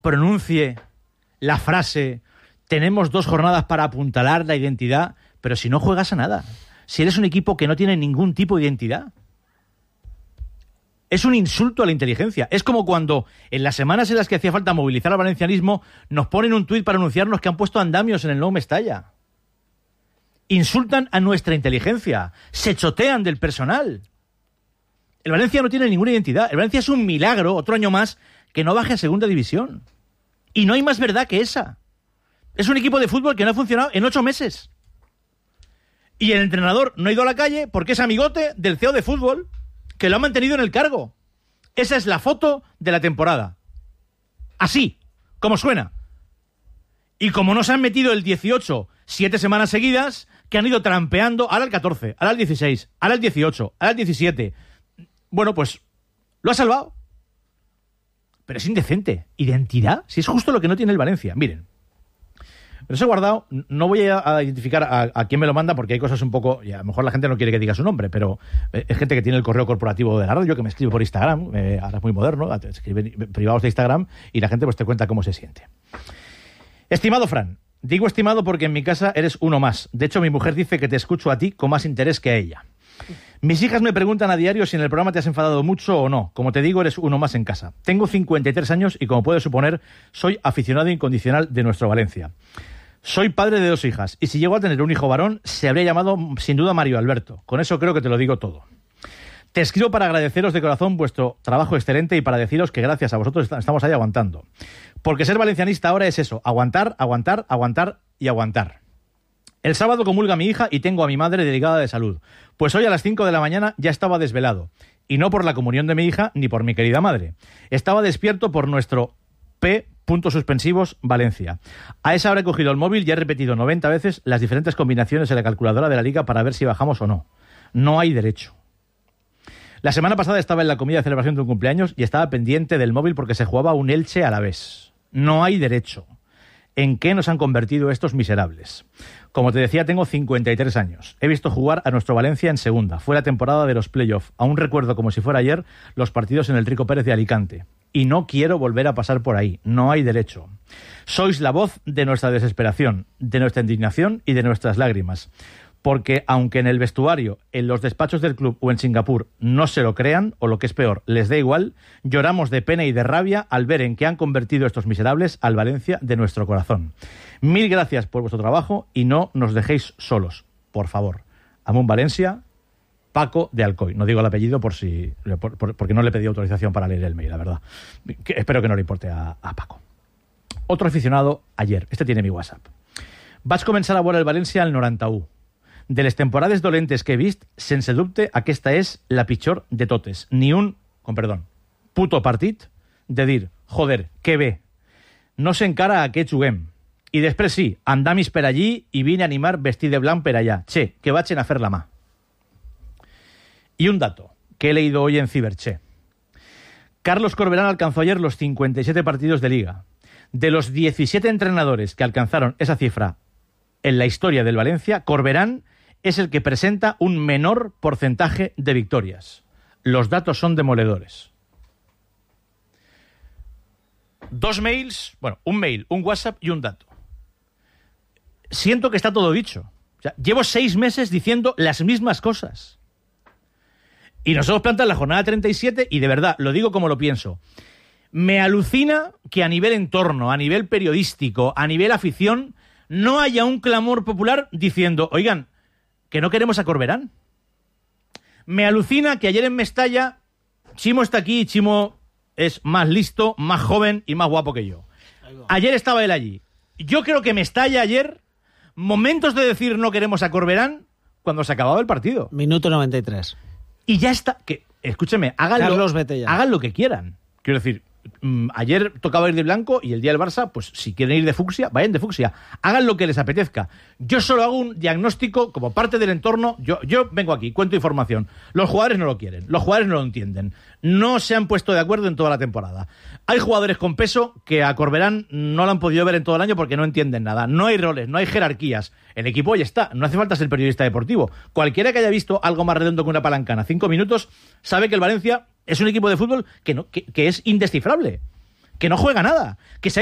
pronuncie la frase tenemos 2 jornadas para apuntalar la identidad, pero si no juegas a nada, si eres un equipo que no tiene ningún tipo de identidad. Es un insulto a la inteligencia. Es como cuando en las semanas en las que hacía falta movilizar al valencianismo nos ponen un tuit para anunciarnos que han puesto andamios en el nuevo Mestalla. Insultan a nuestra inteligencia, se chotean del personal. El Valencia no tiene ninguna identidad. El Valencia es un milagro, otro año más, que no baje a segunda división. Y no hay más verdad que esa. Es un equipo de fútbol que no ha funcionado en 8 meses. Y el entrenador no ha ido a la calle porque es amigote del CEO de fútbol que lo ha mantenido en el cargo. Esa es la foto de la temporada. Así, como suena. Y como no se han metido el 18, 7 semanas seguidas, que han ido trampeando, ahora el 14, ahora el 16, ahora el 18, ahora el 17. Bueno, pues lo ha salvado. Pero es indecente. ¿Identidad? Si es justo lo que no tiene el Valencia. Miren, me los he guardado. No voy a identificar a quién me lo manda porque hay cosas un poco... Y a lo mejor la gente no quiere que diga su nombre, pero es gente que tiene el correo corporativo de la radio, que me escribe por Instagram. Ahora es muy moderno, escriben privados de Instagram y la gente pues te cuenta cómo se siente. Estimado Fran, digo estimado porque en mi casa eres uno más. De hecho, mi mujer dice que te escucho a ti con más interés que a ella. Mis hijas me preguntan a diario si en el programa te has enfadado mucho o no. Como te digo, eres uno más en casa. Tengo 53 años y, como puedes suponer, soy aficionado incondicional de nuestro Valencia. Soy padre de 2 hijas y si llego a tener un hijo varón, se habría llamado sin duda Mario Alberto. Con eso creo que te lo digo todo. Te escribo para agradeceros de corazón vuestro trabajo excelente y para deciros que gracias a vosotros estamos ahí aguantando. Porque ser valencianista ahora es eso, aguantar, aguantar, aguantar y aguantar. El sábado comulga mi hija y tengo a mi madre delicada de salud. Pues hoy a las 5 de la mañana ya estaba desvelado. Y no por la comunión de mi hija ni por mi querida madre. Estaba despierto por nuestro P. Valencia. A esa hora he cogido el móvil y he repetido 90 veces las diferentes combinaciones en la calculadora de la liga para ver si bajamos o no. No hay derecho. La semana pasada estaba en la comida de celebración de un cumpleaños y estaba pendiente del móvil porque se jugaba un Elche a la vez. No hay derecho. ¿En qué nos han convertido estos miserables? Como te decía, tengo 53 años. He visto jugar a nuestro Valencia en segunda. Fue la temporada de los playoffs. Aún recuerdo como si fuera ayer los partidos en el Trico Pérez de Alicante. Y no quiero volver a pasar por ahí. No hay derecho. Sois la voz de nuestra desesperación, de nuestra indignación y de nuestras lágrimas. Porque aunque en el vestuario, en los despachos del club o en Singapur no se lo crean, o lo que es peor, les da igual, lloramos de pena y de rabia al ver en qué han convertido estos miserables al Valencia de nuestro corazón. Mil gracias por vuestro trabajo y no nos dejéis solos, por favor. Amun Valencia, Paco de Alcoy. No digo el apellido porque no le pedí autorización para leer el mail, la verdad. Espero que no le importe a Paco. Otro aficionado ayer, este tiene mi WhatsApp. Vaig començar a veure el València al 91. De les temporades dolentes que he vist, sense dubte, aquesta és la pitjor de totes. Ni un, con perdón, puto partit de dir, joder, que bé, no sé encara a què juguem. I després sí, andamis per allí i vine a animar vestit de blanc per allá. Che, que vaig a fer la mà. Y un dato que he leído hoy en Ciberche. Carlos Corberán alcanzó ayer los 57 partidos de Liga. De los 17 entrenadores que alcanzaron esa cifra en la historia del Valencia, Corberán es el que presenta un menor porcentaje de victorias. Los datos son demoledores. 2 mails, bueno, un mail, un WhatsApp y un dato. Siento que está todo dicho. O sea, llevo 6 meses diciendo las mismas cosas. Y nos hemos plantado en la jornada 37 y de verdad, lo digo como lo pienso. Me alucina que a nivel entorno, a nivel periodístico, a nivel afición, no haya un clamor popular diciendo, oigan, que no queremos a Corberán. Me alucina que ayer en Mestalla, Chimo está aquí y Chimo es más listo, más joven y más guapo que yo. Ayer estaba él allí. Yo creo que Mestalla ayer, momentos de decir no queremos a Corberán, cuando se acababa el partido. Minuto 93. Y ya está. Que, escúcheme, hagan lo que quieran. Quiero decir, ayer tocaba ir de blanco y el día del Barça, pues si quieren ir de fucsia, vayan de fucsia. Hagan lo que les apetezca. Yo solo hago un diagnóstico como parte del entorno. Yo vengo aquí, cuento información. Los jugadores no lo quieren, los jugadores no lo entienden. No se han puesto de acuerdo en toda la temporada. Hay jugadores con peso que a Corberán no lo han podido ver en todo el año porque no entienden nada. No hay roles, no hay jerarquías. El equipo ya está. No hace falta ser periodista deportivo. Cualquiera que haya visto algo más redondo que una palancana 5 minutos sabe que el Valencia es un equipo de fútbol que es indescifrable. que no juega nada, que se